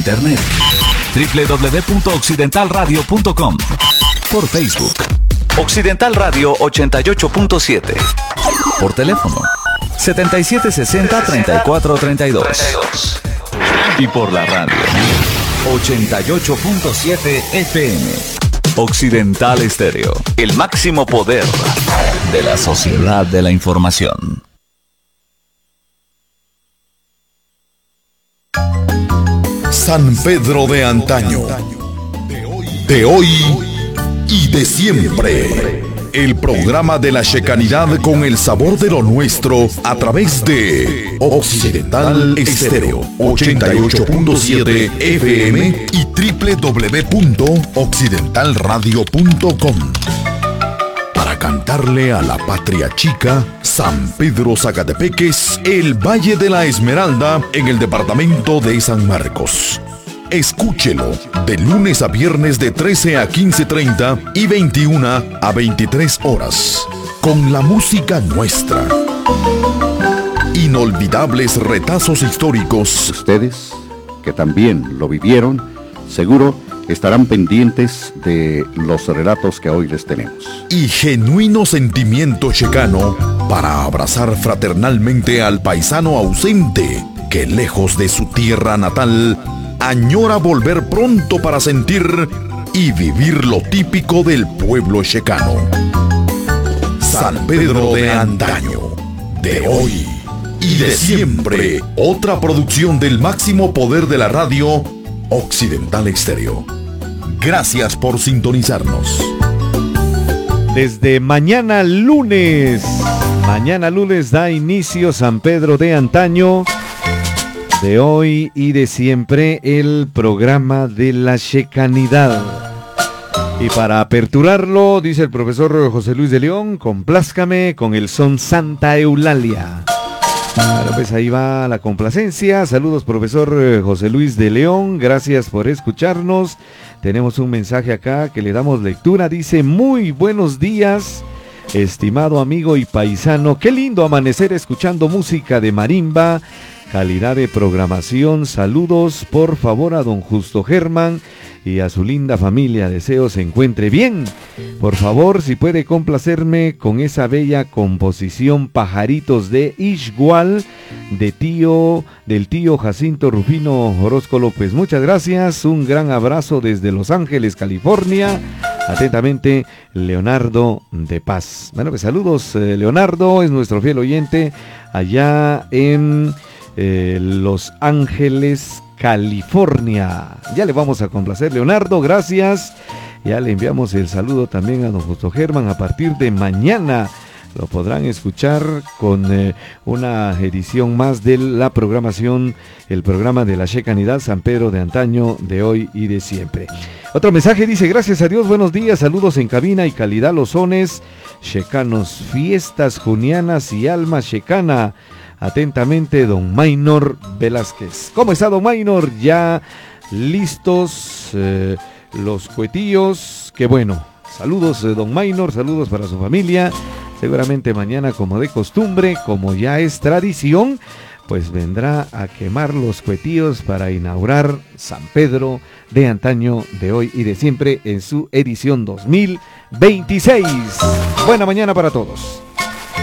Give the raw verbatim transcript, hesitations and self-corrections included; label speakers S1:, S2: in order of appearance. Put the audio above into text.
S1: internet doble u doble u doble u punto occidental radio punto com, por Facebook Occidental Radio ochenta y ocho punto siete, por teléfono setenta y siete sesenta, treinta y cuatro treinta y dos y por la radio ochenta y ocho punto siete F M. Occidental Estéreo, el máximo poder de la sociedad de la información.
S2: San Pedro de antaño, de hoy y de siempre. El programa de la checanidad con el sabor de lo nuestro a través de Occidental Estéreo ochenta y ocho punto siete F M y doble u doble u doble u punto occidental radio punto com. Para cantarle a la patria chica, San Pedro Zacatepeques, el Valle de la Esmeralda, en el departamento de San Marcos. Escúchelo de lunes a viernes de trece a quince treinta y veintiuna a veintitrés horas, con la música nuestra. Inolvidables retazos históricos.
S3: Ustedes, que también lo vivieron, seguro estarán pendientes de los relatos que hoy les tenemos.
S2: Y genuino sentimiento checano para abrazar fraternalmente al paisano ausente que, lejos de su tierra natal, añora volver pronto para sentir y vivir lo típico del pueblo checano. San Pedro de antaño, de hoy y de siempre. Otra producción del máximo poder de la radio, Occidental Estéreo. Gracias por sintonizarnos.
S4: Desde mañana lunes, mañana lunes da inicio San Pedro de antaño, de hoy y de siempre, el programa de la checanidad. Y para aperturarlo, dice el profesor José Luis de León, complázcame con el son Santa Eulalia. Bueno, pues ahí va la complacencia. Saludos, profesor José Luis de León, gracias por escucharnos. Tenemos un mensaje acá que le damos lectura, dice: muy buenos días, estimado amigo y paisano, qué lindo amanecer escuchando música de marimba, calidad de programación. Saludos por favor a don Justo Germán y a su linda familia, deseo se encuentre bien. Por favor, si puede complacerme con esa bella composición Pajaritos de Ixgual, de tío, del tío Jacinto Rufino Orozco López. Muchas gracias, un gran abrazo desde Los Ángeles, California. Atentamente, Leonardo de Paz. Bueno, pues saludos, eh, Leonardo, es nuestro fiel oyente allá en eh, Los Ángeles, California. Ya le vamos a complacer, Leonardo, gracias. Ya le enviamos el saludo también a don Justo Germán. A partir de mañana lo podrán escuchar con eh, una edición más de la programación, el programa de la checanidad San Pedro de antaño, de hoy y de siempre. Otro mensaje dice: gracias a Dios, buenos días, saludos en cabina y calidad los sones checanos, fiestas junianas y alma checana. Atentamente, don Maynor Velázquez. ¿Cómo está, don Maynor? Ya listos eh, los cuetillos. Qué bueno. Saludos, eh, don Maynor, saludos para su familia. Seguramente mañana, como de costumbre, como ya es tradición, pues vendrá a quemar los cuetillos para inaugurar San Pedro de antaño, de hoy y de siempre, en su edición dos mil veintiséis. Buena mañana para todos.